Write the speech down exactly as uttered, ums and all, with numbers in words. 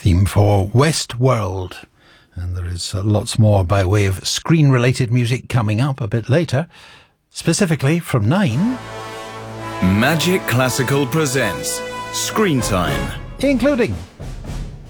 theme for Westworld. And there is uh, lots more by way of screen-related music coming up a bit later, specifically from nine. Magic Classical presents Screen Time, Including